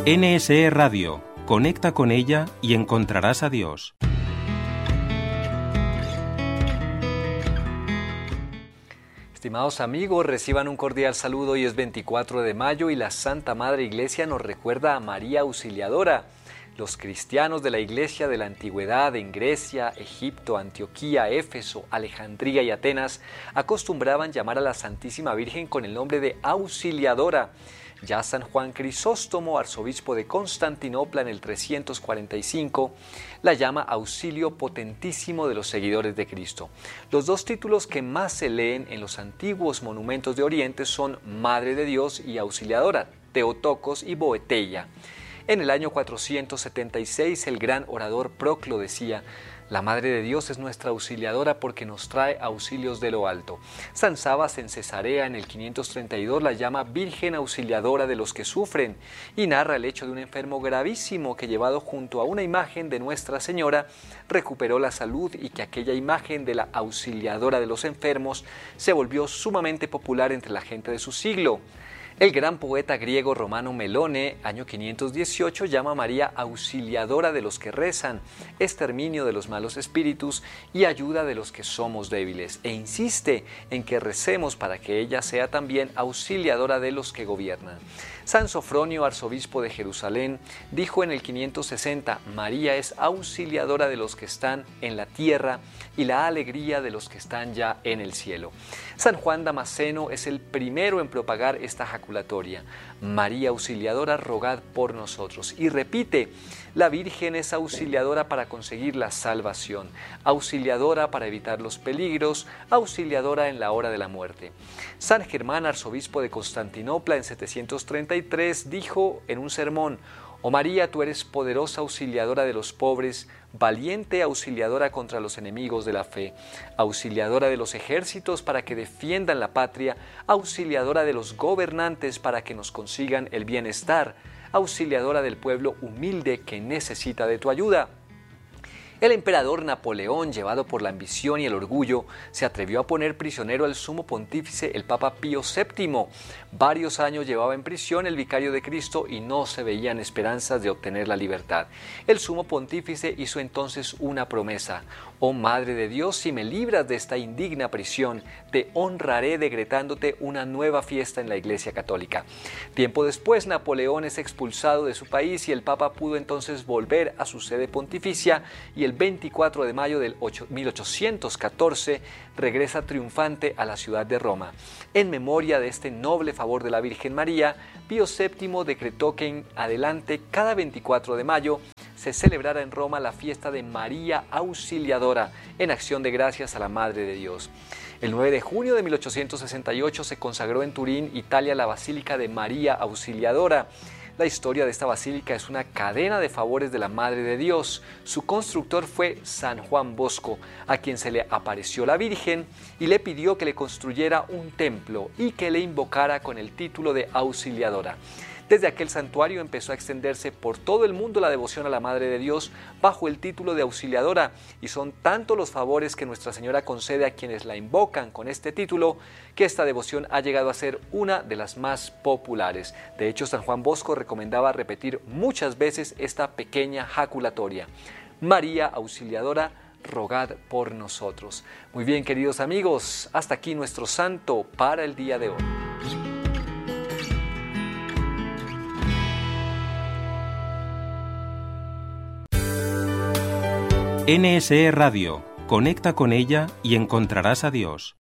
NSE Radio. Conecta con ella y encontrarás a Dios. Estimados amigos, reciban un cordial saludo. Hoy es 24 de mayo y la Santa Madre Iglesia nos recuerda a María Auxiliadora. Los cristianos de la Iglesia de la Antigüedad en Grecia, Egipto, Antioquía, Éfeso, Alejandría y Atenas acostumbraban llamar a la Santísima Virgen con el nombre de Auxiliadora. Ya San Juan Crisóstomo, arzobispo de Constantinopla en el 345, la llama Auxilio Potentísimo de los seguidores de Cristo. Los dos títulos que más se leen en los antiguos monumentos de Oriente son Madre de Dios y Auxiliadora, Theotokos y Boeteia. En el año 476, el gran orador Proclo decía: la Madre de Dios es nuestra auxiliadora porque nos trae auxilios de lo alto. San Sabas en Cesarea en el 532 la llama Virgen Auxiliadora de los que sufren y narra el hecho de un enfermo gravísimo que, llevado junto a una imagen de Nuestra Señora, recuperó la salud, y que aquella imagen de la Auxiliadora de los enfermos se volvió sumamente popular entre la gente de su siglo. El gran poeta griego romano Melone, año 518, llama a María Auxiliadora de los que rezan, exterminio de los malos espíritus y ayuda de los que somos débiles, e insiste en que recemos para que ella sea también auxiliadora de los que gobiernan. San Sofronio, arzobispo de Jerusalén, dijo en el 560: María es auxiliadora de los que están en la tierra y la alegría de los que están ya en el cielo. San Juan Damasceno es el primero en propagar esta jaculatoria: María Auxiliadora, rogad por nosotros. Y repite: la Virgen es auxiliadora para conseguir la salvación, auxiliadora para evitar los peligros, auxiliadora en la hora de la muerte. San Germán, arzobispo de Constantinopla en 733, dijo en un sermón: Oh María, tú eres poderosa auxiliadora de los pobres, valiente auxiliadora contra los enemigos de la fe, auxiliadora de los ejércitos para que defiendan la patria, auxiliadora de los gobernantes para que nos consigan el bienestar, auxiliadora del pueblo humilde que necesita de tu ayuda. El emperador Napoleón, llevado por la ambición y el orgullo, se atrevió a poner prisionero al sumo pontífice, el Papa Pío VII. Varios años llevaba en prisión el vicario de Cristo y no se veían esperanzas de obtener la libertad. El sumo pontífice hizo entonces una promesa: oh Madre de Dios, si me libras de esta indigna prisión, te honraré decretándote una nueva fiesta en la Iglesia Católica. Tiempo después, Napoleón es expulsado de su país y el Papa pudo entonces volver a su sede pontificia, y el 24 de mayo del 1814 regresa triunfante a la ciudad de Roma. En memoria de este noble favor de la Virgen María, Pío VII decretó que en adelante, cada 24 de mayo, se celebrara en Roma la fiesta de María Auxiliadora, en acción de gracias a la Madre de Dios. El 9 de junio de 1868 se consagró en Turín, Italia, la Basílica de María Auxiliadora. La historia de esta basílica es una cadena de favores de la Madre de Dios. Su constructor fue San Juan Bosco, a quien se le apareció la Virgen y le pidió que le construyera un templo y que le invocara con el título de Auxiliadora. Desde aquel santuario empezó a extenderse por todo el mundo la devoción a la Madre de Dios bajo el título de Auxiliadora, y son tantos los favores que Nuestra Señora concede a quienes la invocan con este título que esta devoción ha llegado a ser una de las más populares. De hecho, San Juan Bosco recomendaba repetir muchas veces esta pequeña jaculatoria: María Auxiliadora, rogad por nosotros. Muy bien, queridos amigos, hasta aquí nuestro santo para el día de hoy. NSE Radio. Conecta con ella y encontrarás a Dios.